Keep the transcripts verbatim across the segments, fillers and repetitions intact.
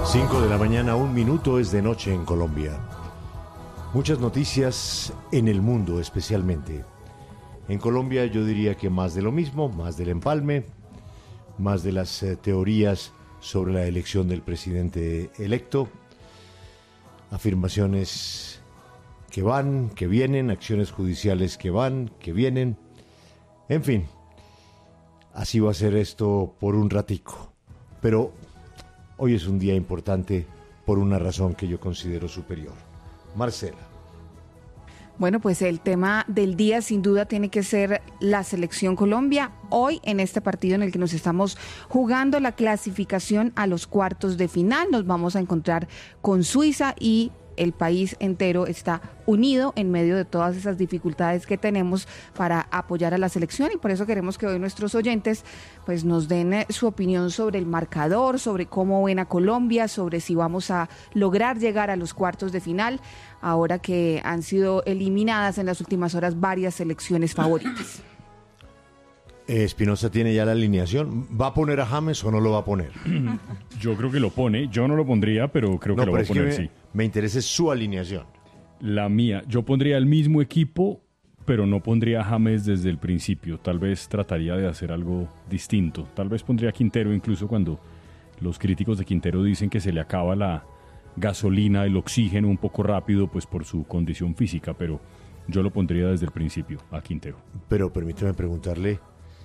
Cinco de la mañana, un minuto, es de noche en Colombia. Muchas noticias en el mundo especialmente. En Colombia yo diría que más de lo mismo, más del empalme, más de las eh, teorías sobre la elección del presidente electo, afirmaciones que van, que vienen, acciones judiciales que van, que vienen, en fin, así va a ser esto por un ratico, pero hoy es un día importante por una razón que yo considero superior. Marcela. Bueno, pues el tema del día sin duda tiene que ser la Selección Colombia. Hoy en este partido en el que nos estamos jugando la clasificación a los cuartos de final, nos vamos a encontrar con Suiza y el país entero está unido en medio de todas esas dificultades que tenemos para apoyar a la selección, y por eso queremos que hoy nuestros oyentes pues nos den su opinión sobre el marcador, sobre cómo ven a Colombia, sobre si vamos a lograr llegar a los cuartos de final, ahora que han sido eliminadas en las últimas horas varias selecciones favoritas. Espinosa tiene ya la alineación. ¿Va a poner a James o no lo va a poner? Yo creo que lo pone. Yo no lo pondría, pero creo que no, lo va a poner, me, sí. Me interesa su alineación. La mía. Yo pondría el mismo equipo, pero no pondría a James desde el principio. Tal vez trataría de hacer algo distinto. Tal vez pondría a Quintero, incluso cuando los críticos de Quintero dicen que se le acaba la gasolina, el oxígeno un poco rápido, pues por su condición física, pero yo lo pondría desde el principio a Quintero. Pero permíteme preguntarle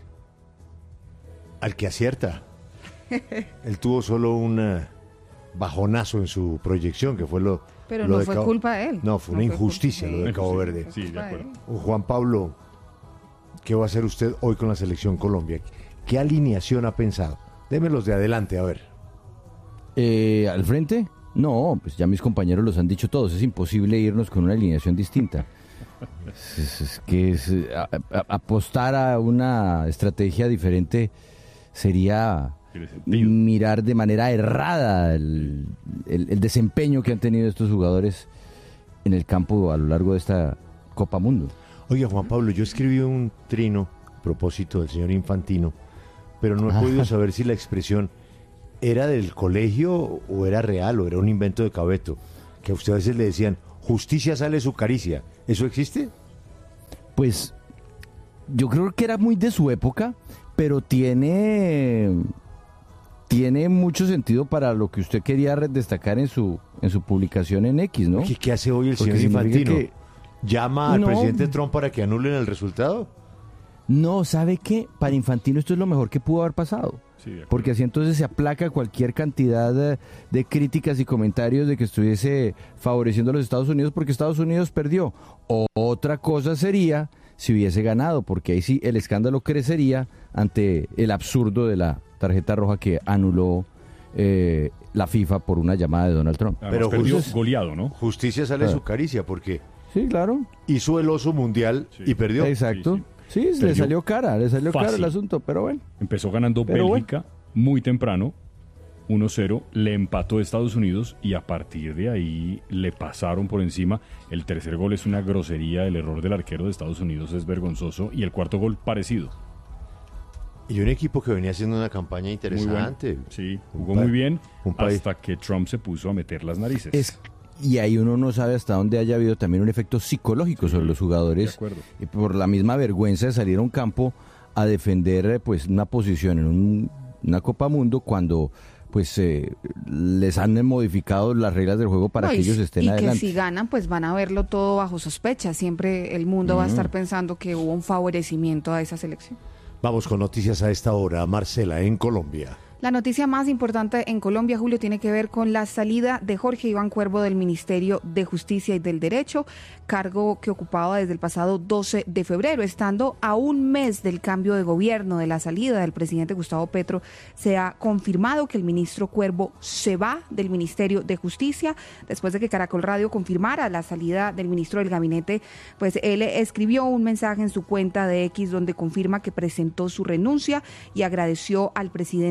al que acierta. Él tuvo solo un uh, bajonazo en su proyección, que fue lo Pero lo no de fue Cabo... culpa de él. No, fue no una fue injusticia culpa lo de él. Cabo Verde. Sí, de acuerdo. Juan Pablo, ¿qué va a hacer usted hoy con la Selección Colombia? ¿Qué alineación ha pensado? Démelos de adelante, a ver. Eh, ¿Al frente? No, pues ya mis compañeros los han dicho todos. Es imposible irnos con una alineación distinta. Es, es que es, a, a, apostar a una estrategia diferente sería mirar de manera errada el, el, el desempeño que han tenido estos jugadores en el campo a lo largo de esta Copa Mundo. Oiga, Juan Pablo, yo escribí un trino a propósito del señor Infantino, pero no he podido saber si la expresión era del colegio o era real o era un invento de Cabeto, que a usted a veces le decían, justicia sale su caricia. ¿Eso existe? Pues yo creo que era muy de su época, pero tiene tiene mucho sentido para lo que usted quería destacar en su en su publicación en X, ¿no? ¿Qué, qué hace hoy el Porque señor Infantino? que... ¿Llama al no, presidente Trump para que anulen el resultado? No, ¿sabe qué? Para Infantino esto es lo mejor que pudo haber pasado. Sí, porque así entonces se aplaca cualquier cantidad de, de críticas y comentarios de que estuviese favoreciendo a los Estados Unidos porque Estados Unidos perdió. O otra cosa sería si hubiese ganado, porque ahí sí el escándalo crecería ante el absurdo de la tarjeta roja que anuló eh, la FIFA por una llamada de Donald Trump. Además, Pero perdió justicia, goleado, ¿no? Justicia sale Claro. su caricia porque Sí, claro. hizo el oso mundial Sí. y perdió. Exacto. Sí, Sí, sí. le Perdió salió cara, le salió fácil. cara el asunto, pero bueno. Empezó ganando Pero Bélgica muy temprano, uno cero, le empató Estados Unidos y a partir de ahí le pasaron por encima. El tercer gol es una grosería, el error del arquero de Estados Unidos es vergonzoso y el cuarto gol parecido. Y un equipo que venía haciendo una campaña Muy bueno. interesante. Sí, Un jugó pa- muy bien un país- hasta que Trump se puso a meter las narices. Es, y ahí uno no sabe hasta dónde haya habido también un efecto psicológico sobre los de jugadores acuerdo. y por la misma vergüenza de salir a un campo a defender eh, pues una posición en un- una Copa Mundo cuando pues eh, les han modificado las reglas del juego para No, que y, ellos estén y adelante. que si ganan, pues van a verlo todo bajo sospecha. Siempre el mundo va a estar pensando que hubo un favorecimiento a esa selección. Vamos con noticias a esta hora. Marcela, en Colombia. La noticia más importante en Colombia, Julio, tiene que ver con la salida de Jorge Iván Cuervo del Ministerio de Justicia y del Derecho, cargo que ocupaba desde el pasado doce de febrero. Estando a un mes del cambio de gobierno, de la salida del presidente Gustavo Petro, se ha confirmado que el ministro Cuervo se va del Ministerio de Justicia. Después de que Caracol Radio confirmara la salida del ministro del gabinete, pues él escribió un mensaje en su cuenta de X donde confirma que presentó su renuncia y agradeció al presidente Gustavo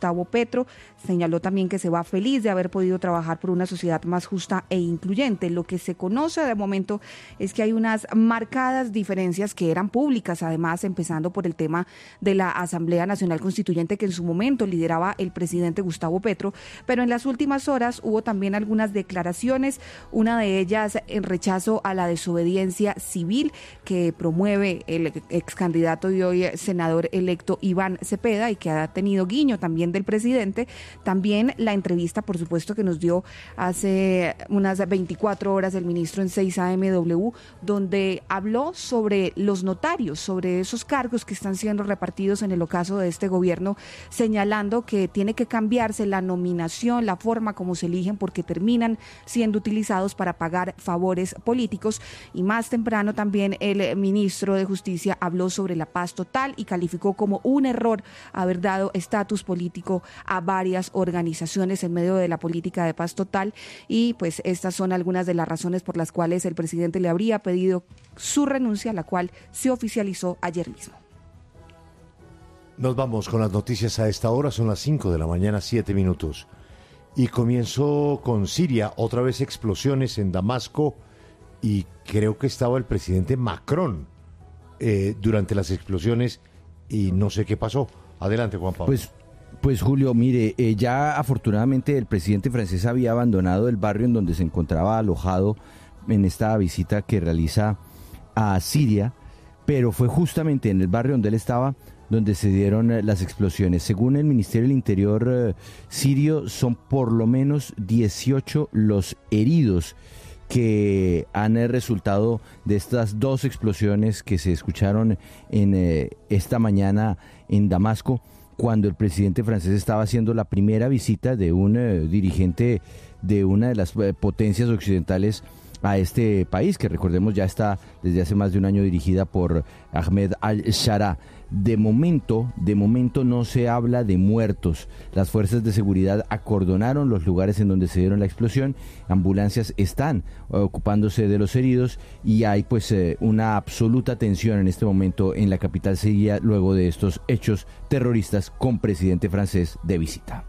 Gustavo Petro. Señaló también que se va feliz de haber podido trabajar por una sociedad más justa e incluyente. Lo que se conoce de momento es que hay unas marcadas diferencias que eran públicas, además, empezando por el tema de la Asamblea Nacional Constituyente que en su momento lideraba el presidente Gustavo Petro, pero en las últimas horas hubo también algunas declaraciones, una de ellas en rechazo a la desobediencia civil que promueve el ex candidato y hoy senador electo Iván Cepeda y que ha tenido guiño también del presidente. También la entrevista, por supuesto, que nos dio hace unas veinticuatro horas el ministro en seis A M W, donde habló sobre los notarios, sobre esos cargos que están siendo repartidos en el ocaso de este gobierno, señalando que tiene que cambiarse la nominación, la forma como se eligen, porque terminan siendo utilizados para pagar favores políticos. Y más temprano también el ministro de Justicia habló sobre la paz total y calificó como un error haber dado estatus político a varias organizaciones en medio de la política de paz total, y pues estas son algunas de las razones por las cuales el presidente le habría pedido su renuncia, la cual se oficializó ayer mismo. Nos vamos con las noticias a esta hora, son las cinco de la mañana, siete minutos. Y comienzo con Siria, otra vez explosiones en Damasco, y creo que estaba el presidente Macron eh, durante las explosiones y no sé qué pasó. Adelante, Juan Pablo. Pues, pues Julio, mire, eh, ya afortunadamente el presidente francés había abandonado el barrio en donde se encontraba alojado en esta visita que realiza a Siria, pero fue justamente en el barrio donde él estaba donde se dieron eh, las explosiones. Según el Ministerio del Interior eh, sirio, son por lo menos dieciocho los heridos que han eh, resultado de estas dos explosiones que se escucharon en eh, esta mañana en Damasco, cuando el presidente francés estaba haciendo la primera visita de un eh, dirigente de una de las eh, potencias occidentales a este país, que recordemos ya está desde hace más de un año dirigida por Ahmed al-Shara. De momento, de momento no se habla de muertos. Las fuerzas de seguridad acordonaron los lugares en donde se dieron la explosión. Ambulancias están ocupándose de los heridos y hay pues eh, una absoluta tensión en este momento en la capital siria luego de estos hechos terroristas con presidente francés de visita.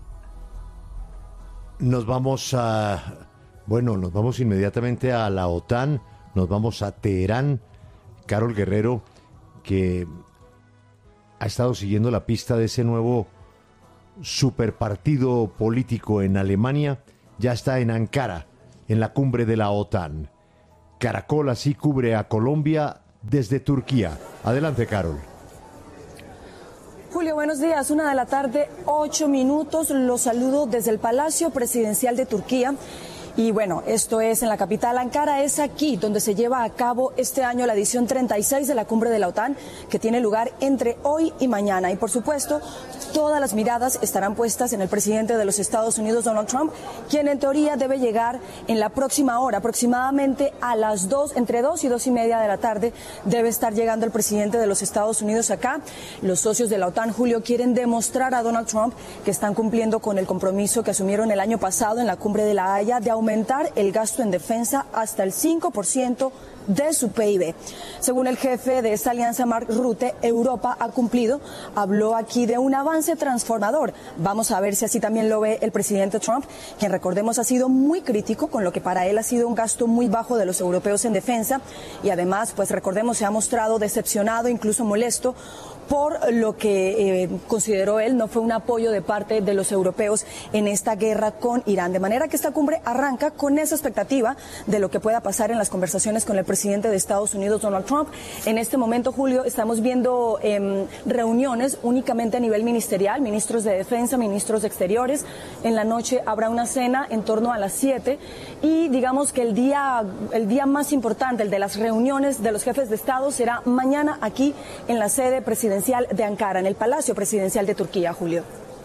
Nos vamos a... Bueno, nos vamos inmediatamente a la OTAN, nos vamos a Teherán. Carol Guerrero, que ha estado siguiendo la pista de ese nuevo superpartido político en Alemania, ya está en Ankara, en la cumbre de la OTAN. Caracol así cubre a Colombia desde Turquía. Adelante, Carol. Julio, buenos días. Una de la tarde, ocho minutos. Los saludo desde el Palacio Presidencial de Turquía. Y bueno, esto es en la capital Ankara, es aquí donde se lleva a cabo este año la edición treinta y seis de la cumbre de la OTAN, que tiene lugar entre hoy y mañana. Y por supuesto, todas las miradas estarán puestas en el presidente de los Estados Unidos, Donald Trump, quien en teoría debe llegar en la próxima hora, aproximadamente a las dos, entre dos y dos y media de la tarde, debe estar llegando el presidente de los Estados Unidos acá. Los socios de la OTAN, Julio, quieren demostrar a Donald Trump que están cumpliendo con el compromiso que asumieron el año pasado en la cumbre de La Haya de aumentar aumentar el gasto en defensa hasta el cinco por ciento de su P I B. Según el jefe de esta alianza, Mark Rutte, Europa ha cumplido. Habló aquí de un avance transformador. Vamos a ver si así también lo ve el presidente Trump, quien, recordemos, ha sido muy crítico con lo que para él ha sido un gasto muy bajo de los europeos en defensa, y además, pues recordemos, se ha mostrado decepcionado, incluso molesto, por lo que eh, consideró él no fue un apoyo de parte de los europeos en esta guerra con Irán. De manera que esta cumbre arranca con esa expectativa de lo que pueda pasar en las conversaciones con el presidente de Estados Unidos, Donald Trump. En este momento, Julio, estamos viendo eh, reuniones únicamente a nivel ministerial, ministros de defensa, ministros de exteriores. En la noche habrá una cena en torno a las siete, y digamos que el día, el día más importante, el de las reuniones de los jefes de Estado, será mañana aquí en la sede presidencial de Ankara, en el Palacio Presidencial de Turquía, Julio.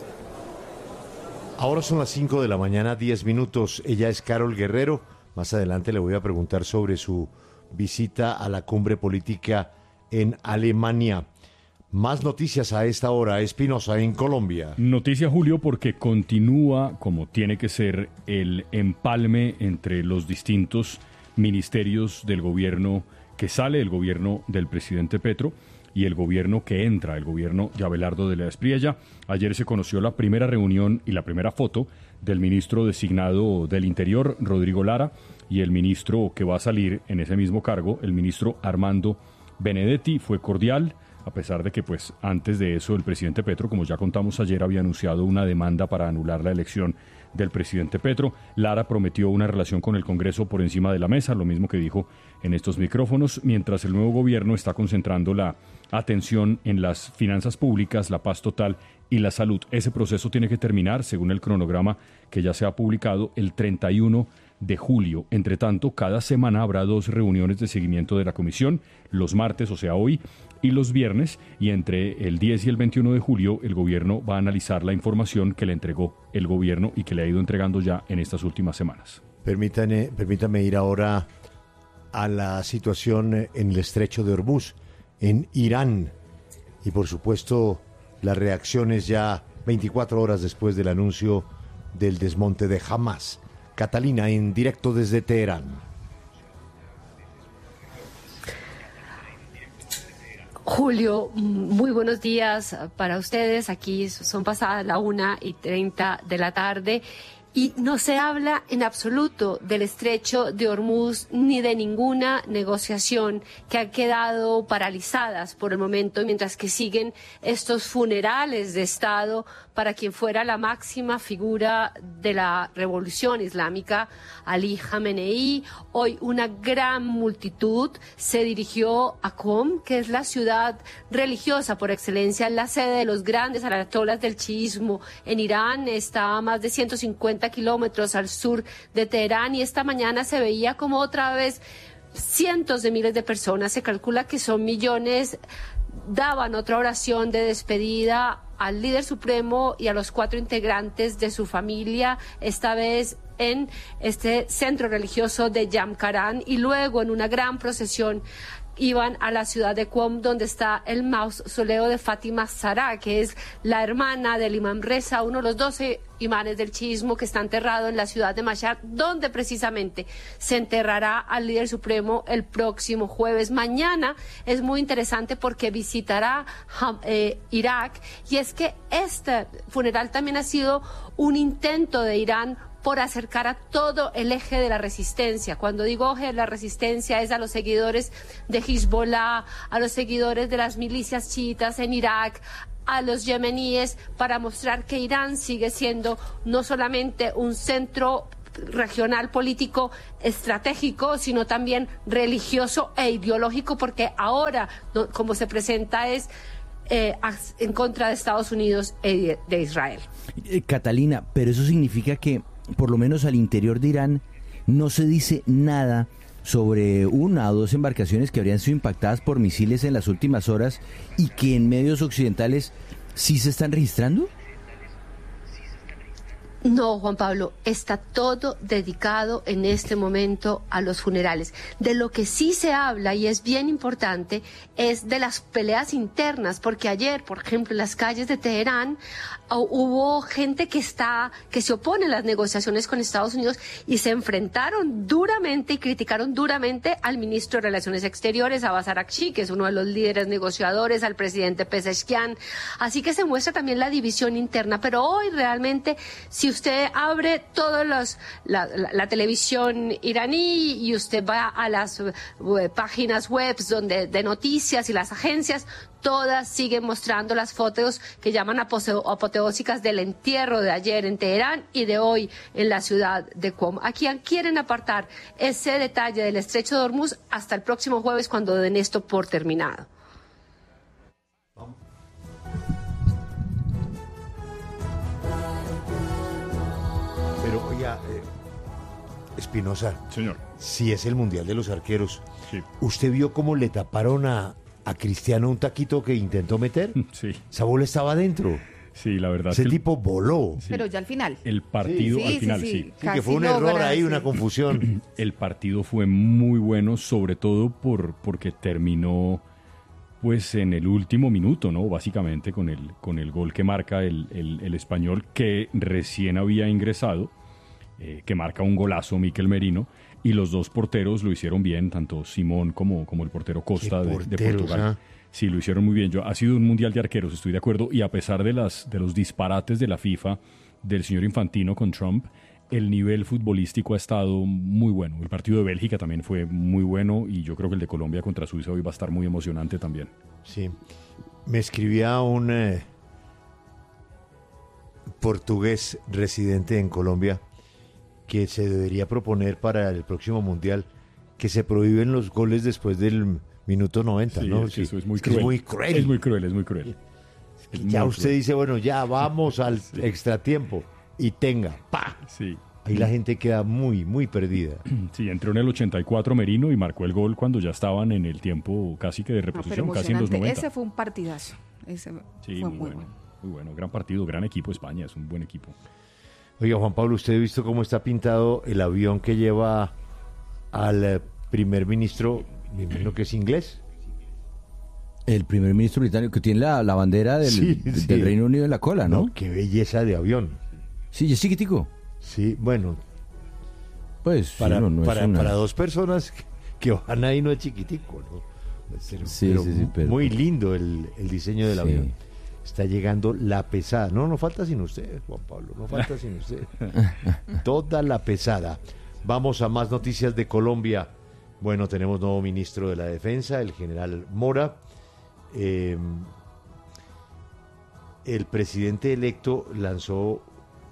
Ahora son las cinco de la mañana, diez minutos. Ella es Carol Guerrero. Más adelante le voy a preguntar sobre su visita a la cumbre política en Alemania. Más noticias a esta hora, Espinosa, en Colombia. Noticia, Julio, porque continúa, como tiene que ser, el empalme entre los distintos ministerios del gobierno que sale del gobierno del presidente Petro. y el gobierno que entra, el gobierno de Abelardo de la Espriella. Ayer se conoció la primera reunión y la primera foto del ministro designado del Interior, Rodrigo Lara, y el ministro que va a salir en ese mismo cargo, el ministro Armando Benedetti. Fue cordial, a pesar de que pues antes de eso el presidente Petro, como ya contamos ayer, había anunciado una demanda para anular la elección del presidente Petro. Lara prometió una relación con el Congreso por encima de la mesa, lo mismo que dijo en estos micrófonos, mientras el nuevo gobierno está concentrando la atención en las finanzas públicas, la paz total y la salud. Ese proceso tiene que terminar, según el cronograma que ya se ha publicado, el treinta y uno de julio. Entre tanto, cada semana habrá dos reuniones de seguimiento de la comisión, los martes, o sea hoy, y los viernes, y entre el diez y el veintiuno de julio el gobierno va a analizar la información que le entregó el gobierno y que le ha ido entregando ya en estas últimas semanas. Permítame, permítame ir ahora a la situación en el estrecho de Hormuz, en Irán, y por supuesto las reacciones ya veinticuatro horas después del anuncio del desmonte de Hamas. Catalina, en directo desde Teherán. Julio, muy buenos días para ustedes. Aquí son pasadas la una y treinta de la tarde y no se habla en absoluto del estrecho de Hormuz ni de ninguna negociación, que han quedado paralizadas por el momento mientras que siguen estos funerales de Estado para quien fuera la máxima figura de la revolución islámica, Ali Khamenei. Hoy una gran multitud se dirigió a Qom, que es la ciudad religiosa por excelencia, la sede de los grandes ayatolas del chiismo en Irán. Está a más de ciento cincuenta kilómetros al sur de Teherán, y esta mañana se veía como otra vez cientos de miles de personas, se calcula que son millones, daban otra oración de despedida al líder supremo y a los cuatro integrantes de su familia, esta vez en este centro religioso de Yamkaran, y luego en una gran procesión iban a la ciudad de Qom, donde está el mausoleo de Fátima Zahra, que es la hermana del imam Reza, uno de los doce imanes del chiismo, que está enterrado en la ciudad de Mashhad, donde precisamente se enterrará al líder supremo el próximo jueves. Mañana es muy interesante porque visitará eh, Irak, y es que este funeral también ha sido un intento de Irán por acercar a todo el eje de la resistencia. Cuando digo eje de la resistencia es a los seguidores de Hezbollah, a los seguidores de las milicias chiitas en Irak, a los yemeníes, para mostrar que Irán sigue siendo no solamente un centro regional político estratégico, sino también religioso e ideológico, porque ahora, no, como se presenta, es eh, en contra de Estados Unidos y de Israel. Eh, Catalina, pero eso significa que por lo menos al interior de Irán no se dice nada sobre una o dos embarcaciones que habrían sido impactadas por misiles en las últimas horas y que en medios occidentales sí se están registrando. No, Juan Pablo, está todo dedicado en este momento a los funerales. De lo que sí se habla, y es bien importante, es de las peleas internas, porque ayer, por ejemplo, en las calles de Teherán hubo gente que está, que se opone a las negociaciones con Estados Unidos y se enfrentaron duramente y criticaron duramente al ministro de Relaciones Exteriores, Abbas Araghchi, que es uno de los líderes negociadores, al presidente Pezeshkian. Así que se muestra también la división interna, pero hoy realmente, si usted abre todos los la, la, la televisión iraní y usted va a las uh, páginas web donde de noticias y las agencias, todas siguen mostrando las fotos que llaman apoteósicas del entierro de ayer en Teherán y de hoy en la ciudad de Qom. Aquí quieren apartar ese detalle del estrecho de Hormuz hasta el próximo jueves, cuando den esto por terminado. Pero, oiga, eh, Espinosa, señor, si es el Mundial de los Arqueros, sí. ¿Usted vio cómo le taparon a, a Cristiano un taquito que intentó meter? Sí. Esa bola estaba adentro. Sí, la verdad. Ese es que tipo el, voló. sí, pero ya al final. El partido sí, al sí, final, sí. sí. sí. Sí, que fue un error logra, ahí, sí. una confusión. El partido fue muy bueno, sobre todo por porque terminó pues en el último minuto, ¿no? Básicamente con el, con el gol que marca el, el, el español, que recién había ingresado, eh, que marca un golazo Mikel Merino, y los dos porteros lo hicieron bien, tanto Simón como, como el portero Costa de, de Portugal. Sí, lo hicieron muy bien. Yo, ha sido un mundial de arqueros, estoy de acuerdo. Y a pesar de, las, de los disparates de la FIFA, del señor Infantino con Trump, el nivel futbolístico ha estado muy bueno. El partido de Bélgica también fue muy bueno y yo creo que el de Colombia contra Suiza hoy va a estar muy emocionante también. Sí. Me escribía un eh, portugués residente en Colombia que se debería proponer para el próximo mundial que se prohíben los goles después del minuto noventa, Sí, ¿no? es que eso es muy es que cruel. es muy cruel. Es muy cruel, es muy cruel. Es que Es ya muy usted cruel. dice, bueno, ya vamos al Sí. extratiempo y tenga, ¡pa! Sí. Ahí la gente queda muy, muy perdida. Sí, entró en el ochenta y cuatro Merino y marcó el gol cuando ya estaban en el tiempo casi que de No, pero reposición, casi en los emocionante. noventa. Ese fue un partidazo. Ese Sí, fue muy, muy bueno, bueno. muy bueno. Gran partido, gran equipo España, es un buen equipo. Oiga, Juan Pablo, ¿usted ha visto cómo está pintado el avión que lleva al eh, primer ministro, me imagino que es inglés? El primer ministro británico que tiene la, la bandera del, Sí, de- sí. del Reino Unido en la cola, ¿no? No, qué belleza de avión. Sí, y es chiquitico. Sí, bueno, Pues sí, para, no, no es para, una- para dos personas que, que van ahí no es chiquitico, ¿no? Pero, Sí, pero sí, sí, pero- muy lindo el, el diseño del Sí. avión. Está llegando la pesada. No, no falta sin usted, Juan Pablo, no falta sin usted. Toda la pesada. Vamos a más noticias de Colombia. Bueno, tenemos nuevo ministro de la Defensa, el general Mora. Eh, el presidente electo lanzó...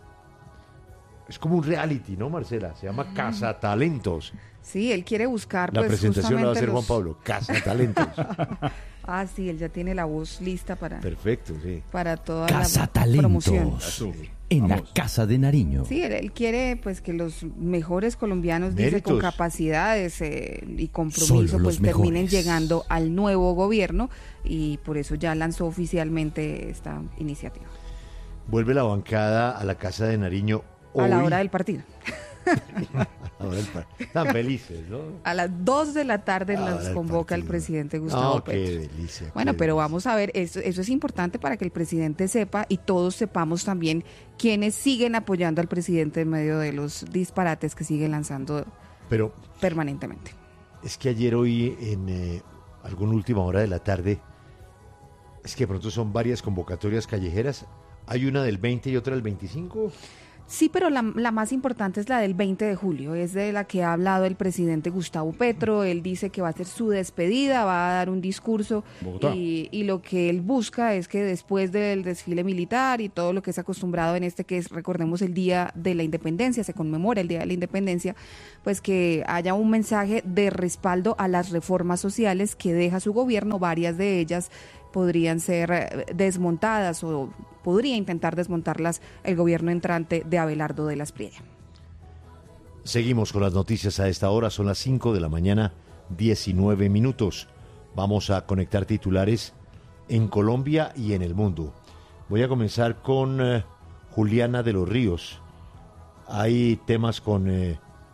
Es como un reality, ¿no, Marcela? Se llama Casa Talentos. Sí, él quiere buscar. La pues, presentación la va a hacer justamente Juan los- Pablo. Casa Talentos. Ah, sí, él ya tiene la voz lista para, Perfecto, sí. para toda Casa la promoción. Talentos. En la Vamos. Casa de Nariño. Sí, él, él quiere pues que los mejores colombianos, dice, con Méritos. capacidades eh, y Solo compromiso, los pues terminen mejores. llegando al nuevo gobierno y por eso ya lanzó oficialmente esta iniciativa. Vuelve la bancada a la Casa de Nariño hoy. A la hora del partido. A la hora del par- Tan felices, ¿no? A las dos de la tarde A la hora las del convoca el partido. presidente Gustavo No, qué Petro. delicia. qué Bueno, pero delicia. vamos a ver, eso, eso es importante para que el presidente sepa y todos sepamos también quiénes siguen apoyando al presidente en medio de los disparates que sigue lanzando Pero permanentemente. es que ayer oí en eh, alguna última hora de la tarde, es que de pronto son varias convocatorias callejeras. Hay una del veinte y otra del veinticinco. Sí, pero la, la más importante es la del veinte de julio, es de la que ha hablado el presidente Gustavo Petro. Él dice que va a ser su despedida, va a dar un discurso Bogotá. y, y lo que él busca es que después del desfile militar y todo lo que es acostumbrado en este, que es, recordemos, el Día de la Independencia, se conmemora el Día de la Independencia, pues que haya un mensaje de respaldo a las reformas sociales que deja su gobierno, varias de ellas podrían ser eh, desmontadas o podría intentar desmontarlas el gobierno entrante de Abelardo de la Espriella. Seguimos con las noticias a esta hora, son las cinco de la mañana, diecinueve minutos. Vamos a conectar titulares en Colombia y en el mundo. Voy a comenzar con eh, Juliana de los Ríos. Hay temas con eh,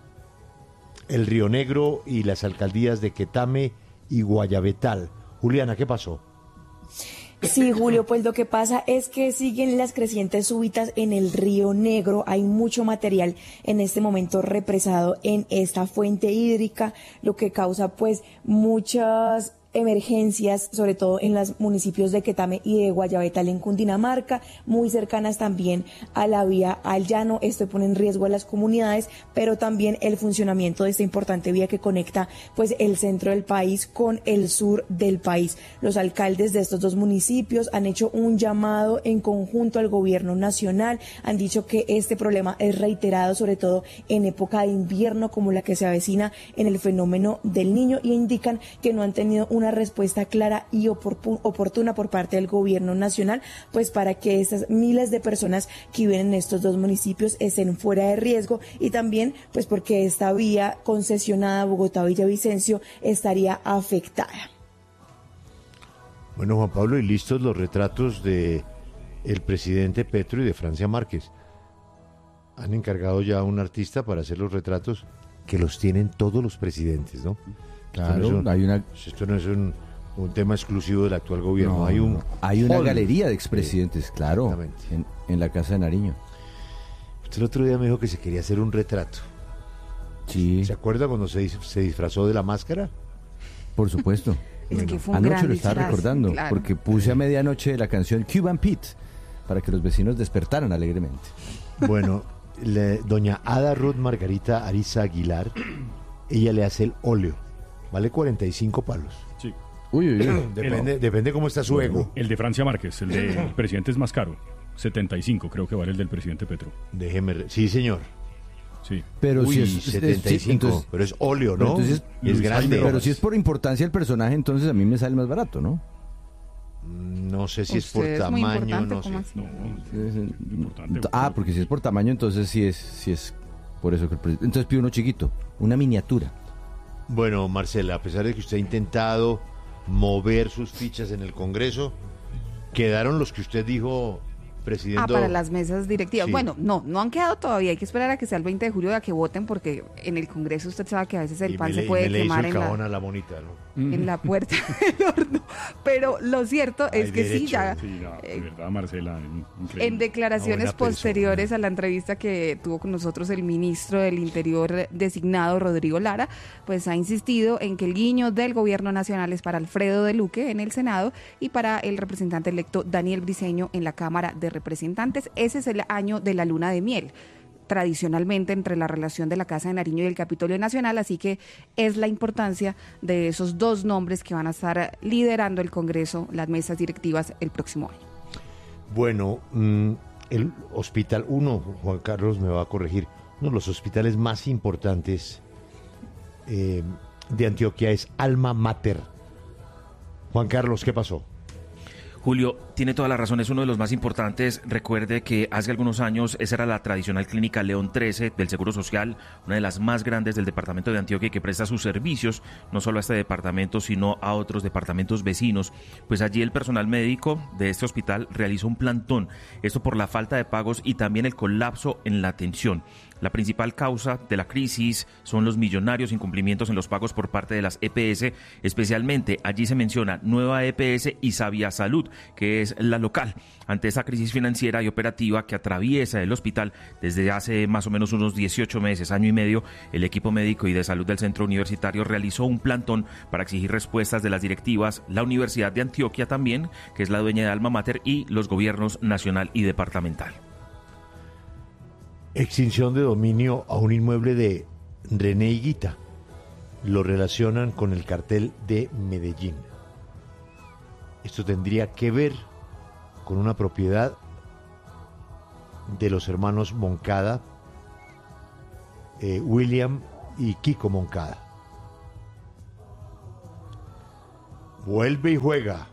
el Río Negro y las alcaldías de Quetame y Guayabetal. Juliana, ¿qué pasó? Sí, Julio, pues lo que pasa es que siguen las crecientes súbitas en el Río Negro. Hay mucho material en este momento represado en esta fuente hídrica, lo que causa pues muchas emergencias, sobre todo en los municipios de Quetame y de Guayabetal en Cundinamarca, muy cercanas también a la vía al llano. Esto pone en riesgo a las comunidades, pero también el funcionamiento de esta importante vía que conecta pues el centro del país con el sur del país. Los alcaldes de estos dos municipios han hecho un llamado en conjunto al gobierno nacional, han dicho que este problema es reiterado, sobre todo en época de invierno como la que se avecina en el fenómeno del Niño, y indican que no han tenido una respuesta clara y oportun- oportuna por parte del gobierno nacional, pues para que estas miles de personas que viven en estos dos municipios estén fuera de riesgo, y también pues porque esta vía concesionada Bogotá-Villavicencio estaría afectada. Bueno, Juan Pablo, y listos los retratos de el presidente Petro y de Francia Márquez. Han encargado ya a un artista para hacer los retratos que los tienen todos los presidentes, ¿no? Claro, esto no es un, hay una, esto no es un, un tema exclusivo del actual gobierno. no, hay un hay una hall. galería de expresidentes, claro, Exactamente. en, en la Casa de Nariño. Usted el otro día me dijo que se quería hacer un retrato. Sí, ¿Se acuerda cuando se, dis- se disfrazó de la máscara? por supuesto. Es Bueno, que fue un anoche gran lo estaba disfraz, recordando, claro. porque puse a medianoche la canción Cuban Pete para que los vecinos despertaran alegremente. Bueno, le- doña Ada Ruth Margarita Ariza Aguilar, ella le hace el óleo. Vale cuarenta y cinco palos. Sí. Uy, uy, uy. Depende, depende cómo está su ego. El de Francia Márquez, el del presidente es más caro. setenta y cinco creo que vale el del presidente Petro. Déjeme. re- Sí, señor. Sí. Pero Uy, si es, es- setenta y sí, cinco. entonces- pero es óleo, pero ¿no? entonces- es Luis grande. Jaime pero si es por importancia el personaje, entonces a mí me sale más barato, ¿no? No sé si es por Usted es muy tamaño, importante, no sé. ¿cómo así? No, Es- importante. Ah, porque si es por tamaño, entonces sí es, sí es por eso que el presidente. Entonces pide uno chiquito, una miniatura. Bueno, Marcela, a pesar de que usted ha intentado mover sus fichas en el Congreso, quedaron los que usted dijo, presidente. Ah, para las mesas directivas. Sí. Bueno, no, no han quedado todavía. Hay que esperar a que sea el veinte de julio a que voten, porque en el Congreso usted sabe que a veces el Y pan me se le- puede me le hizo quemar el en la, cajón a la monita, ¿no? en la puerta del horno. Pero lo cierto es Hay que sí, derecho, ya Sí, no, de eh, verdad, Marcela, increíble. en declaraciones Una buena posteriores persona. a la entrevista que tuvo con nosotros el ministro del Interior designado, Rodrigo Lara, pues ha insistido en que el guiño del gobierno nacional es para Alfredo de Luque en el Senado y para el representante electo Daniel Briceño en la Cámara de Representantes. Ese es el año de la luna de miel, tradicionalmente entre la relación de la Casa de Nariño y el Capitolio Nacional, así que es la importancia de esos dos nombres que van a estar liderando el Congreso, las mesas directivas el próximo año. Bueno, mm, el hospital, uno, Juan Carlos me va a corregir, uno de los hospitales más importantes eh, de Antioquia es Alma Mater. Juan Carlos, ¿qué pasó? Julio, tiene toda la razón, es uno de los más importantes. Recuerde que hace algunos años esa era la tradicional clínica León trece del Seguro Social, una de las más grandes del departamento de Antioquia y que presta sus servicios no solo a este departamento, sino a otros departamentos vecinos. Pues allí el personal médico de este hospital realizó un plantón, esto por la falta de pagos y también el colapso en la atención. La principal causa de la crisis son los millonarios incumplimientos en los pagos por parte de las E P S, especialmente allí se menciona Nueva E P S y Sabia Salud, que es la local. Ante esta crisis financiera y operativa que atraviesa el hospital desde hace más o menos unos dieciocho meses, año y medio, el equipo médico y de salud del centro universitario realizó un plantón para exigir respuestas de las directivas, la Universidad de Antioquia también, que es la dueña de Alma Mater, y los gobiernos nacional y departamental. Extinción de dominio a un inmueble de René Higuita. Lo relacionan con el cartel de Medellín. Esto tendría que ver con una propiedad de los hermanos Moncada, eh, William y Kiko Moncada. Vuelve y juega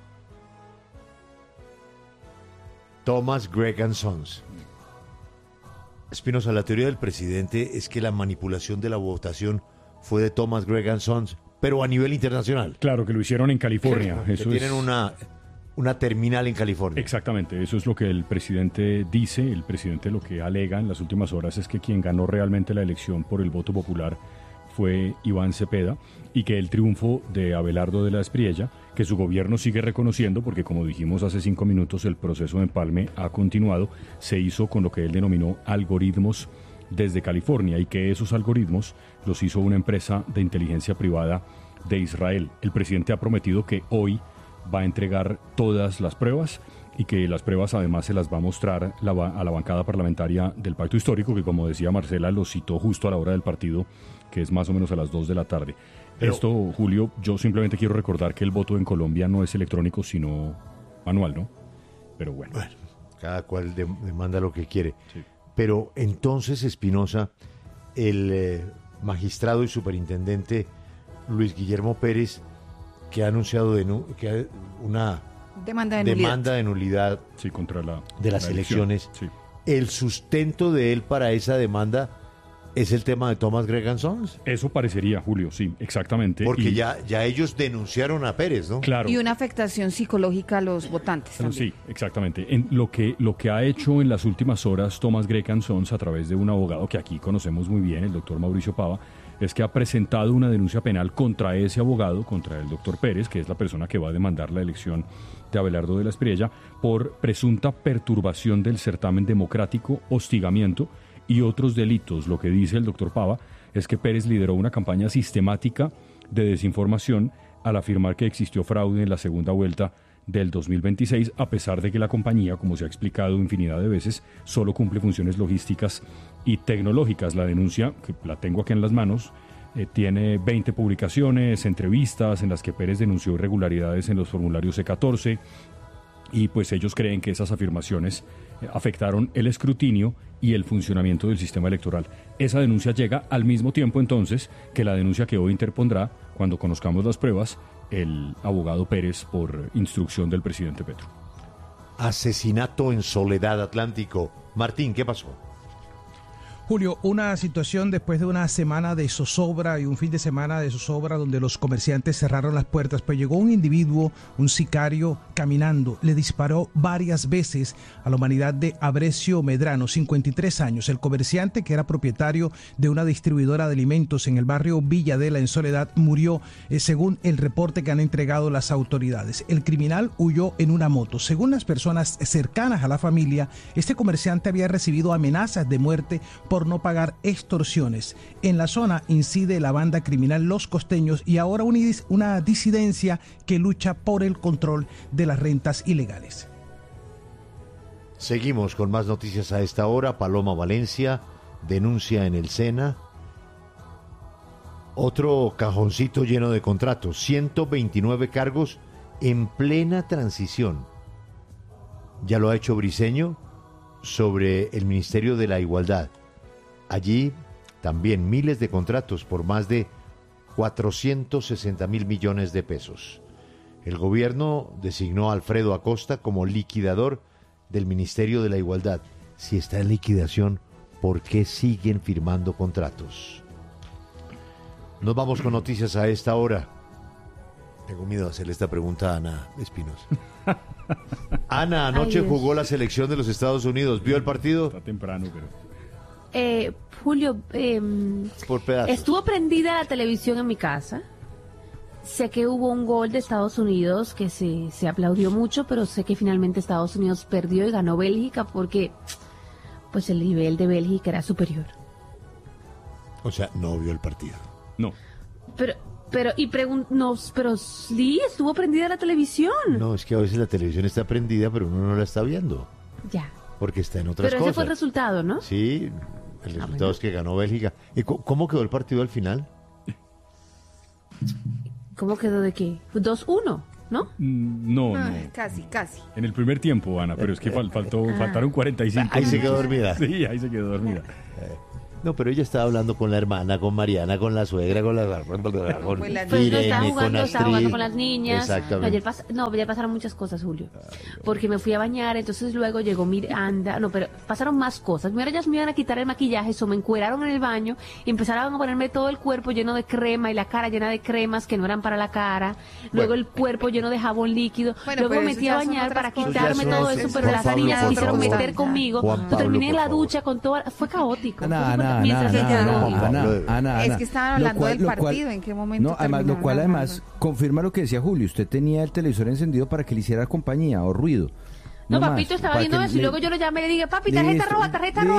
Thomas Gregg and Sons. Espinosa, la teoría del presidente es que la manipulación de la votación fue de Thomas Gregg and Sons, pero a nivel internacional. Claro, que lo hicieron en California. Que Eso tienen es... una, una terminal en California. Exactamente, eso es lo que el presidente dice. El presidente lo que alega en las últimas horas es que quien ganó realmente la elección por el voto popular fue Iván Cepeda y que el triunfo de Abelardo de la Espriella, que su gobierno sigue reconociendo, porque como dijimos hace cinco minutos, el proceso de empalme ha continuado, se hizo con lo que él denominó algoritmos desde California y que esos algoritmos los hizo una empresa de inteligencia privada de Israel. El presidente ha prometido que hoy va a entregar todas las pruebas y que las pruebas además se las va a mostrar la, a la bancada parlamentaria del Pacto Histórico, que como decía Marcela, lo citó justo a la hora del partido, que es más o menos a las dos de la tarde. Pero, esto, Julio, yo simplemente quiero recordar que el voto en Colombia no es electrónico, sino manual, ¿no? Pero bueno. Bueno, cada cual de- demanda lo que quiere. Sí. Pero entonces, Espinosa, el eh, magistrado y superintendente Luis Guillermo Pérez, que ha anunciado de nu- que ha- una Demanda de nulidad. demanda de nulidad Sí, contra la de las la elección. elecciones, Sí. el sustento de él para esa demanda es el tema de Thomas Gregg and Sons. Eso parecería, Julio, sí, exactamente. Porque Y- ya, ya ellos denunciaron a Pérez, ¿no? Claro. Y una afectación psicológica a los votantes Bueno, también. sí, exactamente. En lo que lo que ha hecho en las últimas horas Thomas Gregg and Sons a través de un abogado que aquí conocemos muy bien, el doctor Mauricio Pava, es que ha presentado una denuncia penal contra ese abogado, contra el doctor Pérez, que es la persona que va a demandar la elección de Abelardo de la Espriella, por presunta perturbación del certamen democrático, hostigamiento y otros delitos. Lo que dice el doctor Pava es que Pérez lideró una campaña sistemática de desinformación al afirmar que existió fraude en la segunda vuelta del dos mil veintiséis, a pesar de que la compañía, como se ha explicado infinidad de veces, solo cumple funciones logísticas y tecnológicas. La denuncia, que la tengo aquí en las manos, eh, tiene veinte publicaciones, entrevistas en las que Pérez denunció irregularidades en los formularios C catorce, y pues ellos creen que esas afirmaciones eh, afectaron el escrutinio y el funcionamiento del sistema electoral. Esa denuncia llega al mismo tiempo entonces que la denuncia que hoy interpondrá, cuando conozcamos las pruebas, el abogado Pérez por instrucción del presidente Petro. Asesinato en Soledad Atlántico. Martín, ¿qué pasó? Julio, una situación después de una semana de zozobra y un fin de semana de zozobra donde los comerciantes cerraron las puertas, pues llegó un individuo, un sicario, caminando, le disparó varias veces a la humanidad de Abrecio Medrano, cincuenta y tres años. El comerciante, que era propietario de una distribuidora de alimentos en el barrio Villadela, en Soledad, murió, eh, según el reporte que han entregado las autoridades. El criminal huyó en una moto. Según las personas cercanas a la familia, este comerciante había recibido amenazas de muerte por no pagar extorsiones. En la zona incide la banda criminal Los Costeños y ahora una, una disidencia que lucha por el control de las rentas ilegales. Seguimos con más noticias a esta hora. Paloma Valencia denuncia en el SENA otro cajoncito lleno de contratos, ciento veintinueve cargos en plena transición. Ya lo ha hecho Briceño sobre el Ministerio de la Igualdad. Allí también miles de contratos por más de cuatrocientos sesenta mil millones de pesos. El gobierno designó a Alfredo Acosta como liquidador del Ministerio de la Igualdad. Si está en liquidación, ¿por qué siguen firmando contratos? Nos vamos con noticias a esta hora. Tengo miedo de hacerle esta pregunta a Ana Espinosa. Ana, anoche Ay, jugó la selección de los Estados Unidos. ¿Vio el partido? Está temprano, pero... Eh, Julio, eh, Por pedazos. Estuvo prendida la televisión en mi casa. Sé que hubo un gol de Estados Unidos que se, se aplaudió mucho, pero sé que finalmente Estados Unidos perdió y ganó Bélgica porque pues el nivel de Bélgica era superior. O sea, no vio el partido. No. Pero, pero, y pregun- no, pero sí, estuvo prendida la televisión. No, es que a veces la televisión está prendida, pero uno no la está viendo. Ya. Porque está en otras pero cosas. Pero ese fue el resultado, ¿no? Sí, el resultado ah, bueno. es que ganó Bélgica. ¿Y cómo quedó el partido al final? ¿Cómo quedó de qué? dos uno, ¿no? No, no. Casi, casi. En el primer tiempo, Ana, pero es que fal- faltó, Ah. faltaron cuarenta y cinco. Ahí se quedó dormida. Sí, ahí se quedó dormida. No, pero ella estaba hablando con la hermana, con Mariana, con la suegra, con la... Con Pues no Irene, estaba con jugando, estaba jugando Astrid. con las niñas. Exactamente. Ayer, pas- no, ayer pasaron muchas cosas, Julio. Porque me fui a bañar, entonces luego llegó Miranda. No, pero pasaron más cosas. Mira, ellas me iban a quitar el maquillaje, eso me encueraron en el baño y empezaron a ponerme todo el cuerpo lleno de crema y la cara llena de cremas que no eran para la cara. Luego Bueno. el cuerpo lleno de jabón líquido. Bueno, luego pero me eso metí a ya son bañar otras para cosas. quitarme Eso ya todo son- eso, Juan pero las Pablo, niñas por quisieron favor. meter conmigo. Juan Yo Pablo, terminé en por la favor. ducha con toda... Fue caótico. Ana, Fue Ana, mientras Ana, ella Ana, dormía. Ana, Ana, Es Ana. que estaban Lo hablando cual- del lo cual- partido, ¿en qué momento No, además, lo terminaron cual hablando? además confirma lo que decía Julio. Usted tenía el televisor encendido para que le hiciera compañía o ruido. No, más, papito estaba para viendo que eso y le- luego yo lo llamé y le dije, papi, tarjeta Listo, roja, tarjeta listo,